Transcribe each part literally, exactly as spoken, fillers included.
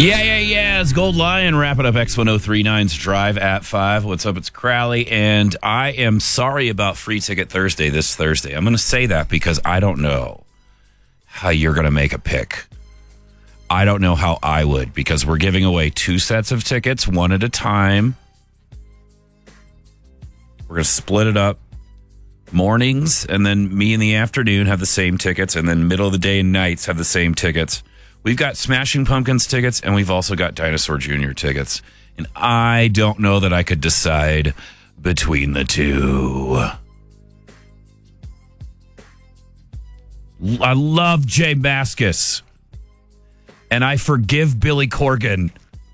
Yeah, yeah, yeah. It's Gold Lion wrapping up X ten thirty-nine's Drive at five. What's up? It's Crowley, and I am sorry about Free Ticket Thursday this Thursday. I'm going to say that because I don't know how you're going to make a pick. I don't know how I would, because we're giving away two sets of tickets, one at a time. We're going to split it up. Mornings, and then me in the afternoon have the same tickets, and then middle of the day and nights have the same tickets. We've got Smashing Pumpkins tickets, and we've also got Dinosaur Junior tickets. And I don't know that I could decide between the two. I love Jay Mascis, and I forgive Billy Corgan.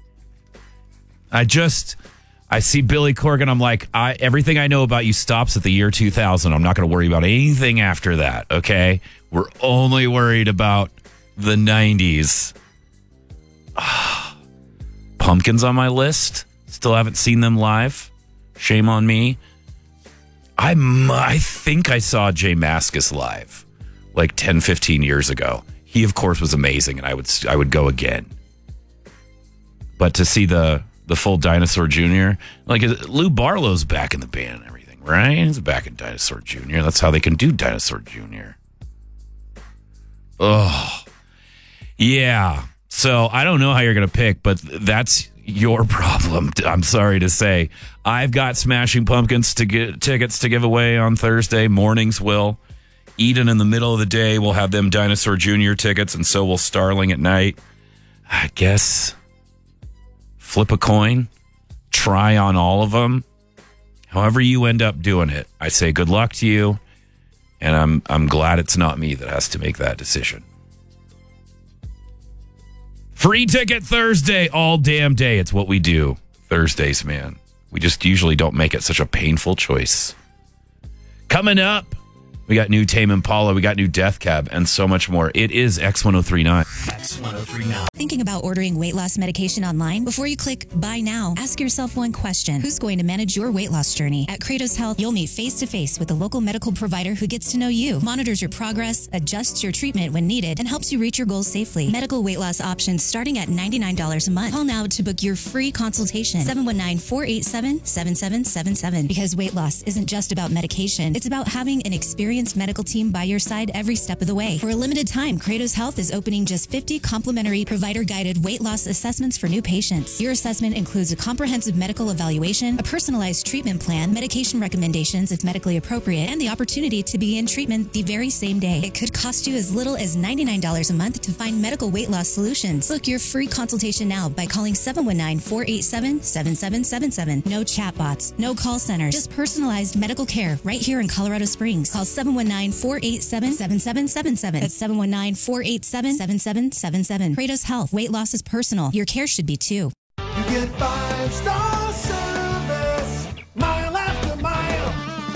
I just, I see Billy Corgan, I'm like, I, everything I know about you stops at the year two thousand. I'm not going to worry about anything after that, okay? We're only worried about the nineties. Ah, Pumpkins on my list. Still haven't seen them live. Shame on me. I, I think I saw Jay Mascis live like ten, fifteen years ago. He, of course, was amazing, and I would I would go again. But to see the the full Dinosaur Junior, like Lou Barlow's back in the band and everything, right? He's back in Dinosaur Junior That's how they can do Dinosaur Junior Oh. Yeah, so I don't know how you're going to pick, but that's your problem. I'm sorry to say. I've got Smashing Pumpkins to get tickets to give away on Thursday. Mornings will. Eden in the middle of the day will have them Dinosaur Junior tickets, and so will Starling at night. I guess flip a coin, try on all of them. However you end up doing it, I say good luck to you, and I'm I'm glad it's not me that has to make that decision. Free Ticket Thursday all damn day. It's what we do Thursdays, man. We just usually don't make it such a painful choice. Coming up, we got new Tame Impala, we got new Death Cab, and so much more. It is X ten thirty-nine. X ten thirty-nine. Thinking about ordering weight loss medication online? Before you click buy now, ask yourself one question. Who's going to manage your weight loss journey? At Kratos Health, you'll meet face-to-face with a local medical provider who gets to know you, monitors your progress, adjusts your treatment when needed, and helps you reach your goals safely. Medical weight loss options starting at ninety-nine dollars a month. Call now to book your free consultation. seven one nine, four eight seven, seven seven seven seven. Because weight loss isn't just about medication. It's about having an experienced medical team by your side every step of the way. For a limited time, Kratos Health is opening just fifty complimentary provider-guided weight loss assessments for new patients. Your assessment includes a comprehensive medical evaluation, a personalized treatment plan, medication recommendations if medically appropriate, and the opportunity to begin treatment the very same day. It could cost you as little as ninety-nine dollars a month to find medical weight loss solutions. Book your free consultation now by calling seven one nine, four eight seven, seven seven seven seven. No chatbots, no call centers, just personalized medical care right here in Colorado Springs. Call seven one nine, four eight seven, seven seven seven seven. That's seven one nine, four eight seven, seven seven seven seven. Kratos Health. Weight loss is personal. Your care should be too. You get five-star service, mile after mile.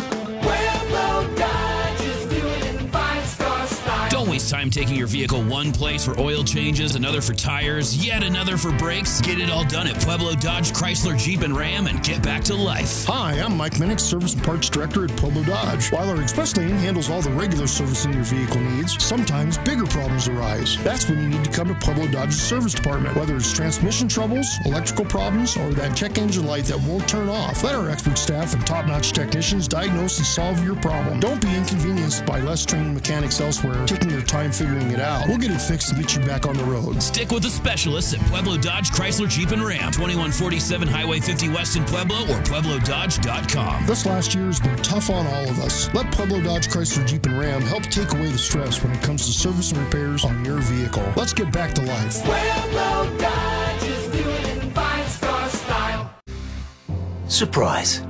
Pueblo Dodge is doing it in five-star style. Don't waste time taking your vehicle one place for oil changes, another for tires, yet another for brakes. Get it all done at Pueblo Dodge, Chrysler, Jeep, and Ram, and get back to life. Hi, I'm Mike Minnick, Service and Parts Director at Pueblo Dodge. While our express lane handles all the regular servicing your vehicle needs, sometimes bigger problems arise. That's when you need to come to Pueblo Dodge's service department. Whether it's transmission troubles, electrical problems, or that check engine light that won't turn off, let our expert staff and top-notch technicians diagnose and solve your problem. Don't be inconvenienced by less trained mechanics elsewhere taking their time figuring it out. We'll get it fixed and get you back on the road. Stick with the specialists at Pueblo Dodge, Chrysler, Jeep, and Ram. twenty-one forty-seven Highway fifty West in Pueblo or pueblo dodge dot com. This last year has been tough on all of us. Let Pueblo Dodge, Chrysler, Jeep, and Ram help take away the stress when it comes to service and repairs on your vehicle. Let's get back to life. Pueblo Dodge is doing it in five-star style. Surprise.